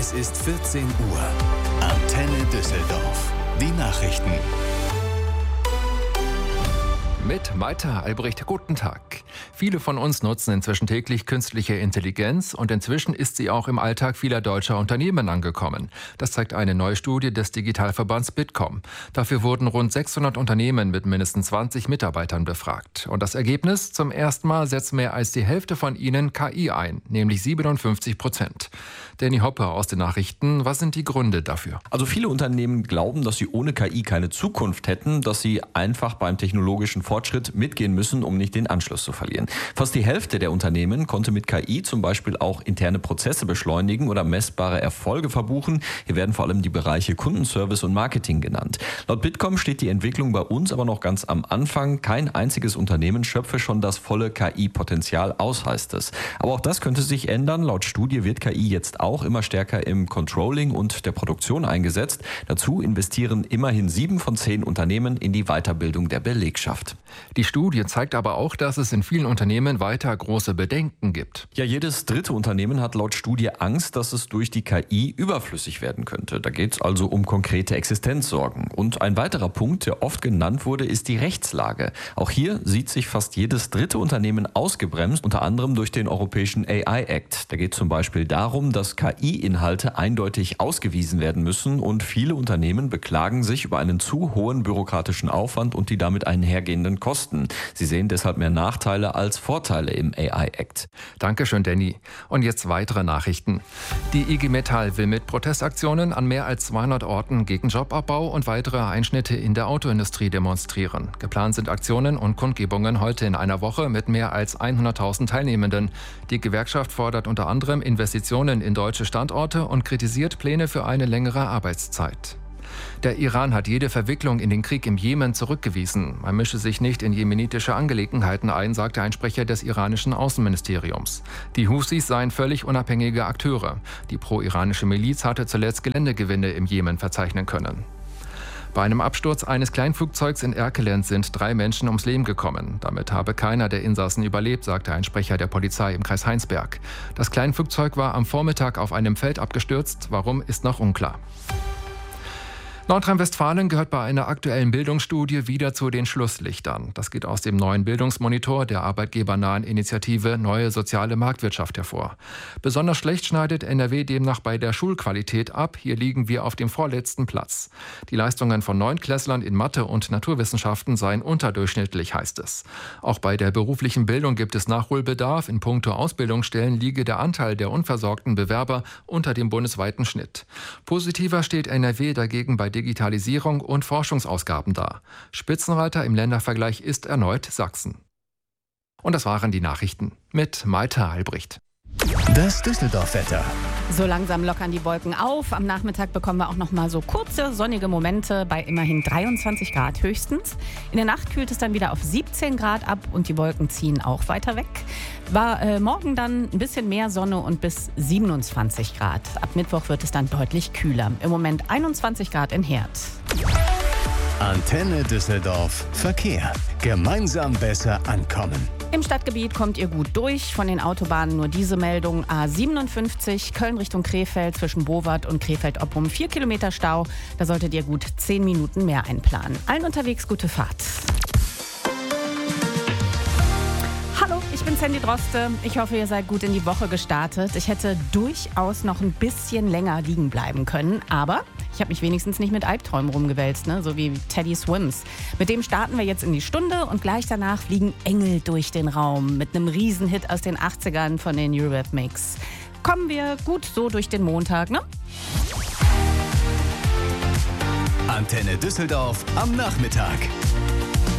Es ist 14 Uhr. Antenne Düsseldorf. Die Nachrichten. Mit Maita Albrecht, guten Tag. Viele von uns nutzen inzwischen täglich künstliche Intelligenz und inzwischen ist sie auch im Alltag vieler deutscher Unternehmen angekommen. Das zeigt eine neue Studie des Digitalverbands Bitkom. Dafür wurden rund 600 Unternehmen mit mindestens 20 Mitarbeitern befragt. Und das Ergebnis? Zum ersten Mal setzt mehr als die Hälfte von ihnen KI ein, nämlich 57%. Danny Hoppe aus den Nachrichten. Was sind die Gründe dafür? Also viele Unternehmen glauben, dass sie ohne KI keine Zukunft hätten, dass sie einfach beim technologischen Fortschritt mitgehen müssen, um nicht den Anschluss zu verlieren. Fast die Hälfte der Unternehmen konnte mit KI zum Beispiel auch interne Prozesse beschleunigen oder messbare Erfolge verbuchen. Hier werden vor allem die Bereiche Kundenservice und Marketing genannt. Laut Bitkom steht die Entwicklung bei uns aber noch ganz am Anfang. Kein einziges Unternehmen schöpfe schon das volle KI-Potenzial aus, heißt es. Aber auch das könnte sich ändern. Laut Studie wird KI jetzt auch immer stärker im Controlling und der Produktion eingesetzt. Dazu investieren immerhin 7 von 10 Unternehmen in die Weiterbildung der Belegschaft. Die Studie zeigt aber auch, dass es in vielen Unternehmen weiter große Bedenken gibt. Ja, jedes dritte Unternehmen hat laut Studie Angst, dass es durch die KI überflüssig werden könnte. Da geht es also um konkrete Existenzsorgen. Und ein weiterer Punkt, der oft genannt wurde, ist die Rechtslage. Auch hier sieht sich fast jedes dritte Unternehmen ausgebremst, unter anderem durch den Europäischen AI Act. Da geht zum Beispiel darum, dass KI-Inhalte eindeutig ausgewiesen werden müssen und viele Unternehmen beklagen sich über einen zu hohen bürokratischen Aufwand und die damit einhergehenden Kosten. Sie sehen deshalb mehr Nachteile als Vorteile im AI Act. Dankeschön, Danny. Und jetzt weitere Nachrichten. Die IG Metall will mit Protestaktionen an mehr als 200 Orten gegen Jobabbau und weitere Einschnitte in der Autoindustrie demonstrieren. Geplant sind Aktionen und Kundgebungen heute in einer Woche mit mehr als 100.000 Teilnehmenden. Die Gewerkschaft fordert unter anderem Investitionen in deutsche Standorte und kritisiert Pläne für eine längere Arbeitszeit. Der Iran hat jede Verwicklung in den Krieg im Jemen zurückgewiesen. Man mische sich nicht in jemenitische Angelegenheiten ein, sagte ein Sprecher des iranischen Außenministeriums. Die Husis seien völlig unabhängige Akteure. Die pro-iranische Miliz hatte zuletzt Geländegewinne im Jemen verzeichnen können. Bei einem Absturz eines Kleinflugzeugs in Erkelenz sind 3 Menschen ums Leben gekommen. Damit habe keiner der Insassen überlebt, sagte ein Sprecher der Polizei im Kreis Heinsberg. Das Kleinflugzeug war am Vormittag auf einem Feld abgestürzt. Warum, ist noch unklar. Nordrhein-Westfalen gehört bei einer aktuellen Bildungsstudie wieder zu den Schlusslichtern. Das geht aus dem neuen Bildungsmonitor der arbeitgebernahen Initiative Neue Soziale Marktwirtschaft hervor. Besonders schlecht schneidet NRW demnach bei der Schulqualität ab. Hier liegen wir auf dem vorletzten Platz. Die Leistungen von Neunklässlern in Mathe und Naturwissenschaften seien unterdurchschnittlich, heißt es. Auch bei der beruflichen Bildung gibt es Nachholbedarf. In puncto Ausbildungsstellen liege der Anteil der unversorgten Bewerber unter dem bundesweiten Schnitt. Positiver steht NRW dagegen bei Digitalisierung und Forschungsausgaben da. Spitzenreiter im Ländervergleich ist erneut Sachsen. Und das waren die Nachrichten mit Maita Albrecht. Das Düsseldorf-Wetter. So langsam lockern die Wolken auf. Am Nachmittag bekommen wir auch noch mal so kurze sonnige Momente bei immerhin 23 Grad höchstens. In der Nacht kühlt es dann wieder auf 17 Grad ab und die Wolken ziehen auch weiter weg. Morgen dann ein bisschen mehr Sonne und bis 27 Grad. Ab Mittwoch wird es dann deutlich kühler. Im Moment 21 Grad in Herd. Antenne Düsseldorf. Verkehr. Gemeinsam besser ankommen. Im Stadtgebiet kommt ihr gut durch. Von den Autobahnen nur diese Meldung. A57 Köln Richtung Krefeld zwischen Bowart und Krefeld-Oppum 4 Kilometer Stau. Da solltet ihr gut 10 Minuten mehr einplanen. Allen unterwegs gute Fahrt. Hallo, ich bin Sandy Droste. Ich hoffe, ihr seid gut in die Woche gestartet. Ich hätte durchaus noch ein bisschen länger liegen bleiben können, aber ich habe mich wenigstens nicht mit Albträumen rumgewälzt, ne? So wie Teddy Swims. Mit dem starten wir jetzt in die Stunde und gleich danach fliegen Engel durch den Raum mit einem Riesenhit aus den 80ern von den Eurythmics. Kommen wir gut so durch den Montag, ne? Antenne Düsseldorf am Nachmittag.